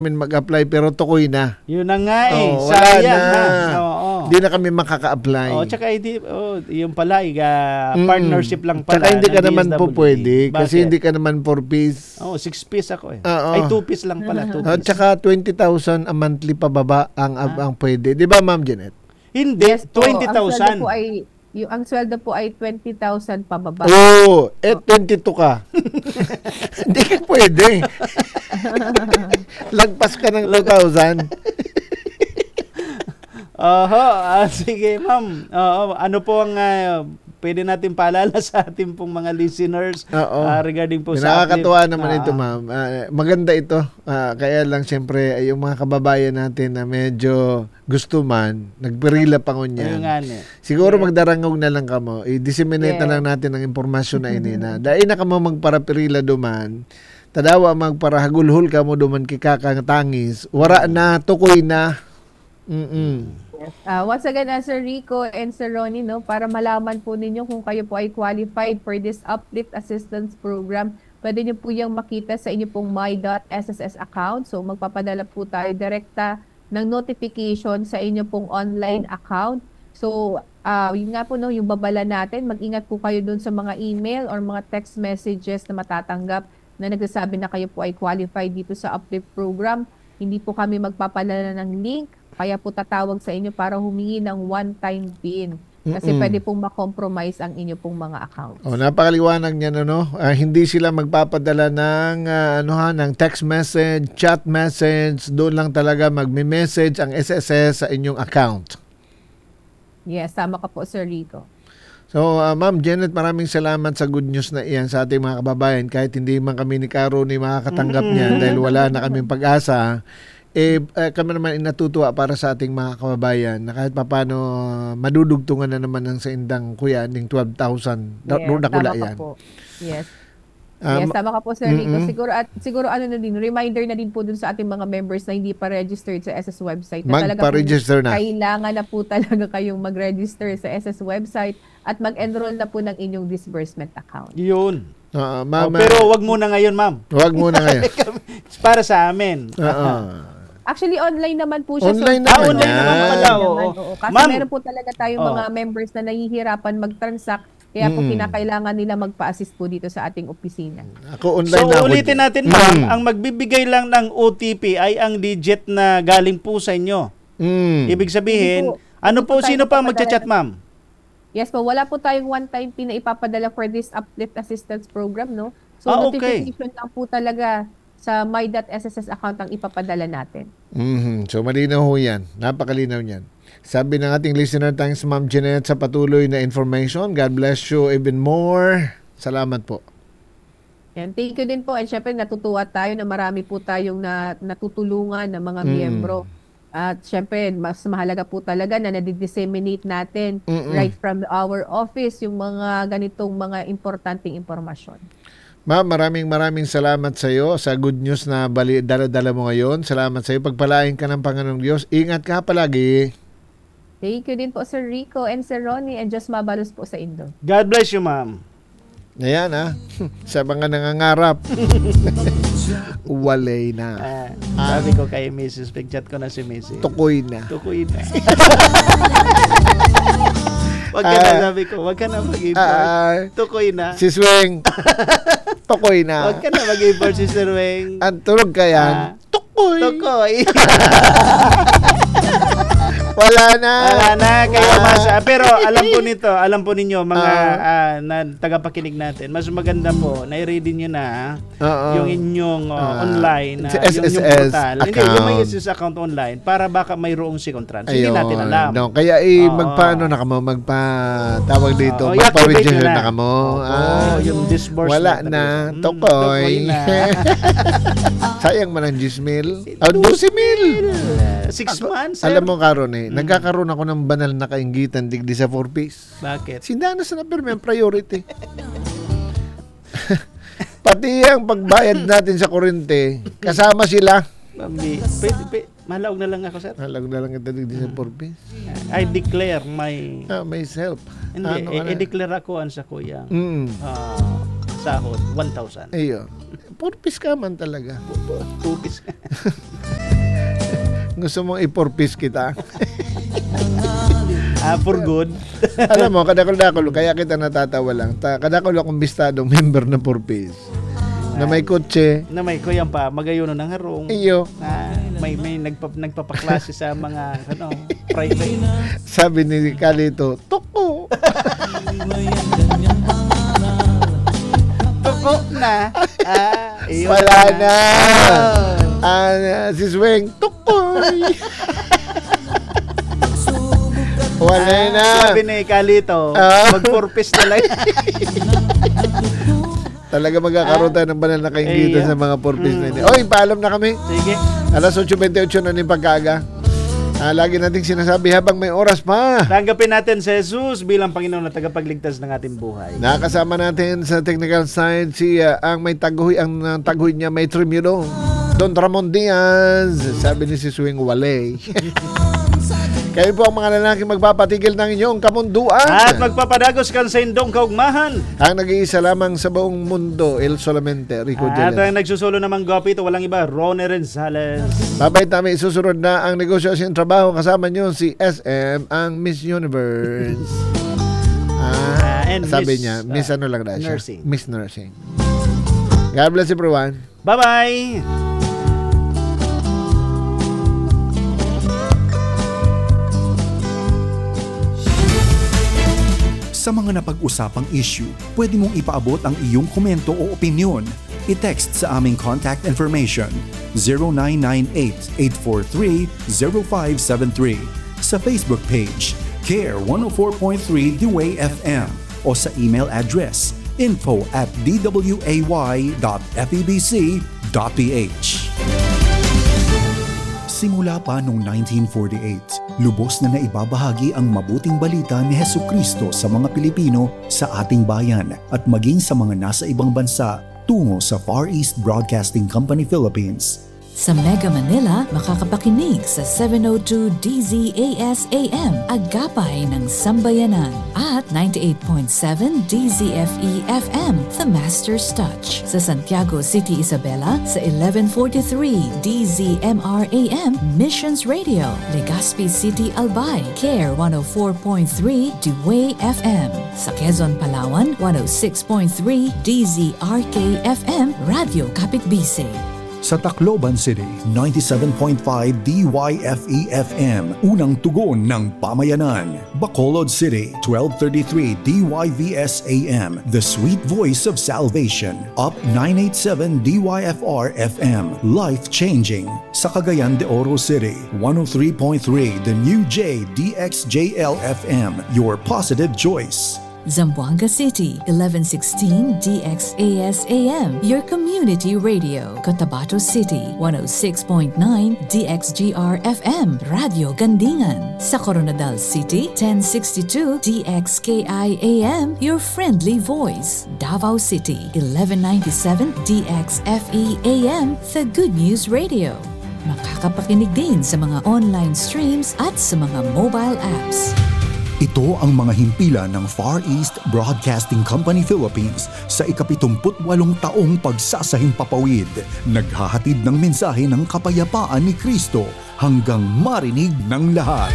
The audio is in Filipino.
mag-apply pero tukoy na. Yun na nga eh. Oh, wala Sayang na. ha. Oo. Hindi na kami makaka-apply. Tsaka yung pala, partnership lang pala. Tsaka hindi ka ng naman po DSWD. pwede kasi Bakit? hindi ka naman 4 piece. 6 piece ako eh. Oo. Ay, 2 piece lang pala. 2 At piece. saka 20,000 a monthly pababa ang pwede. Di ba, Ma'am Janet? Hindi, Yes po, 20,000. ang sweldo po ay 20,000 pababa. Oo. 22 ka. Hindi ka pwede. Lagpas ka ng 2,000. Sige ma'am. Ano po ang pwede natin paalala sa ating pong mga listeners regarding po sa Nakakatuwa uplift? naman ito, ma'am. Maganda ito. Kaya lang, siyempre, yung mga kababayan natin na medyo gusto man, nagperila pa ngon yan. Siguro magdarangog na lang kamo. I-disseminate na lang natin ang impormasyon na ini na. Dahil na kamo magparaperila duman, tadawa magparahagulhul kamo duman kikakang tangis, wara na, tukoy na. Once again, Sir Rico and Sir Ronnie, para malaman po ninyo kung kayo po ay qualified for this Uplift Assistance Program, pwede nyo po yung makita sa inyo pong my.sss account. So, magpapadala po tayo direkta ng notification sa inyo pong online account. So, yun nga po, yung babala natin, mag-ingat po kayo dun sa mga email or mga text messages na matatanggap na nagsasabi na kayo po ay qualified dito sa Uplift Program. Hindi po kami magpapadala ng link, kaya po tatawag sa inyo para humingi ng one-time PIN. Kasi pwede pong makompromise ang inyo pong mga accounts. Napakaliwanag niyan, hindi sila magpapadala ng ng text message, chat message, doon lang talaga magme-message ang SSS sa inyong account. Yes, tama ka po, Sir Rico. So, Ma'am Janet, maraming salamat sa good news na iyan sa ating mga kababayan. Kahit hindi man kami ni Caro ni makakatanggap niyan dahil wala na kaming pag-asa, kami naman inatutuwa para sa ating mga kababayan na kahit papano madudugtungan na naman ng sa indang kuya ng 12,000. Nakula yan. Po. Yes. Yes, tama ka po, Sir Rico. Siguro reminder na din po dun sa ating mga members na hindi pa registered sa SS website. Magpa-register na. Kailangan na po talaga kayong mag-register sa SS website at mag-enroll na po ng inyong disbursement account. Yun. Ma'am, pero wag muna ngayon, ma'am. Wag muna ngayon. Para sa amin. Actually, online naman po siya. Online naman online naman pala. Kasi meron po talaga tayong mga members na nahihirapan mag-transact. Kaya po kinakailangan nila magpa-assist po dito sa ating opisina. Ako online na. So ulitin natin, ma'am, ang magbibigay lang ng OTP ay ang digit na galing po sa inyo. Ibig sabihin, sino pa magchat-chat, ma'am? Yes po, wala po tayong one-time PIN na ipapadala for this Uplift Assistance Program, no? So notification lang po talaga sa my.sss account ang ipapadala natin. So malinaw ho yan. Napakalinaw yan. Sabi ng ating listener, thanks Ma'am Janet sa patuloy na information. God bless you even more. Salamat po. And thank you din po. And syempre natutuwa tayo na marami po tayong natutulungan ng mga miyembro. At syempre, mas mahalaga po talaga na nadi-disseminate natin right from our office yung mga ganitong mga importanteng impormasyon. Ma'am, maraming salamat sa iyo sa good news na dala-dala mo ngayon. Salamat sa iyo. Pagpalain ka ng Panginoong Diyos. Ingat ka palagi. Thank you din po, Sir Rico and Sir Ronnie, and Diyos mabalos po sa Indo. God bless you, ma'am. Ayan, sa mga nangangarap. Walay na. Sabi ko kay Mrs. Pag-chat ko na si Mrs. Tukoy na. Tukoy na. Wag ka na, sabi ko. Wag ka na mag-import. Tukoy na. Si Sweng. Tukoy na. Wag ka na mag-import si Sir Weng. Ang tunog ka yan. Tukoy. Tukoy. Wala na. Kayo masa. Pero alam po ninyo, mga tagapakinig natin, mas maganda po, na-ready nyo na yung inyong online, yung SSS portal. account. Hindi, yung may SSS account online, para baka mayroong second trans. Hindi natin alam. No. Kaya magpaano na kamo, magpa-tawag dito, magpa-register na kamo. Yung disbursement. Wala na. Tukoy. Sayang man ang 10,000. 12,000. 6 months, sir. Alam mo, Karon, nagkakaroon ako ng banal na kainggitan digdi sa 4-piece. Bakit? Sindana sa na priority. Pati ang pagbayad natin sa kuryente, kasama sila. Malawag na lang ako, sir. Malawag na lang ito digdi sa 4-piece. I declare myself. Hindi, i-declare ako sa kuya. sahod, 1,000. Iyo. Purpose ka man talaga. 2 piece. Gusto mong i-purpose kita? For good. Alam mo, kadakol-dakol, kaya kita natatawa lang. Kadakol akong bistadong member ng purpose. Na may kotse. Na may kuyang pa, magayon ng harong. Iyo. Na may nagpapaklase sa mga private. Sabi ni Kalito, tuko. Tuko na. Wala na. Si Sweng, tukoy. Wala na. Sabi ni Kalito, mag-purpose na lang. Talaga magkakaroon tayo ng banal na kainggita sa mga purpose na hindi. Oy, paalam na kami. Sige. Alas 8:28 na ni pagkaaga. Lagi nating sinasabi habang may oras pa. Tanggapin natin si Jesus bilang Panginoon na tagapagligtas ng ating buhay. Nakasama natin sa technical side si ang may taguhoy, ang taguhoy niya may trimulo. Don Ramon Diaz. Sabi ni si Swing Walay. Kayo po ang mga lalaki magpapatigil ng inyong kamunduan. At magpapadagos kan sa indong kaugmahan. Ang nag-iisa lamang sa buong mundo, El Solamente, Rico At Jelen. ang nagsusulo namang gopito, walang iba, Ronnie Renzales. Babay tami, isusunod na ang negosyo at trabaho. Kasama nyo si SM, ang Miss Universe. And sabi Miss, niya, Miss ano lang na siya? Nursing. Miss Nursing. God bless everyone. Bye-bye! Sa mga napag-usapang issue, pwede mong ipaabot ang iyong komento o opinion. I-text sa aming contact information 0998-843-0573 sa Facebook page CARE 104.3 The FM o sa email address info@dway.febc.ph. Simula pa noong 1948, lubos na naibabahagi ang mabuting balita ni Hesukristo sa mga Pilipino sa ating bayan at maging sa mga nasa ibang bansa tungo sa Far East Broadcasting Company Philippines. Sa Mega Manila, makakapakinig sa 702 DZAS-AM, Agapay ng Sambayanan, at 98.7 DZFE-FM, The Master's Touch. Sa Santiago City, Isabela, sa 1143 DZMR-AM, Missions Radio. Legazpi City, Albay, CARE 104.3 Dway FM. Sa Quezon, Palawan, 106.3 DZRK-FM, Radio Kapitbise. Sa Tacloban City, 97.5 DYFE-FM, unang tugon ng pamayanan. Bacolod City, 1233 DYVS-AM, the sweet voice of salvation. Up 987 DYFR-FM, life-changing. Sa Cagayan de Oro City, 103.3 The New J DXJL-FM, your positive choice. Zamboanga City, 1116 DXAS-AM, your community radio. Cotabato City, 106.9 DXGR-FM, Radio Gandingan. Sa Coronadal City, 1062 DXKI-AM, your friendly voice. Davao City, 1197 DXFE-AM, the Good News Radio. Makakapakinig din sa mga online streams at sa mga mobile apps. Ito ang mga himpilan ng Far East Broadcasting Company Philippines sa ika-78 taong pagsasahimpapawid. Naghahatid ng mensahe ng kapayapaan ni Kristo hanggang marinig ng lahat.